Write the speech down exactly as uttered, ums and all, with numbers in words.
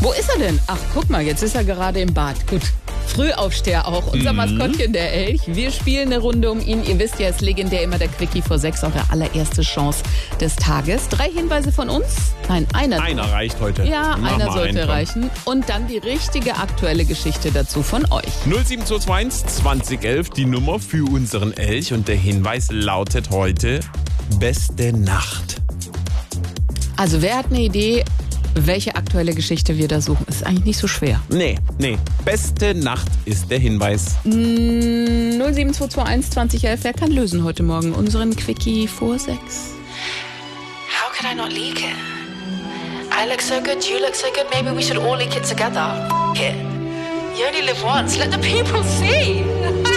Wo ist er denn? Ach, guck mal, jetzt ist er gerade im Bad. Gut. Frühaufsteher auch, unser mhm. Maskottchen, der Elch. Wir spielen eine Runde um ihn. Ihr wisst ja, es ist legendär immer der Quickie vor sechs, eure allererste Chance des Tages. Drei Hinweise von uns. Nein, einer. Einer reicht heute. Ja, Mach einer mal sollte einen, reichen. Und dann die richtige aktuelle Geschichte dazu von euch. null sieben zwei zwei eins zwanzig elf, die Nummer für unseren Elch. Und der Hinweis lautet heute: Beste Nacht. Also wer hat eine Idee, welche aktuelle Geschichte wir da suchen? Ist eigentlich nicht so schwer. Nee, nee. Beste Nacht ist der Hinweis. null sieben zwei zwei eins zwanzig elf, wer kann lösen heute Morgen unseren Quickie vor sechs? How could I not leak it? I look so good, you look so good, maybe we should all leak it together. F*** it. You only live once, let the people see.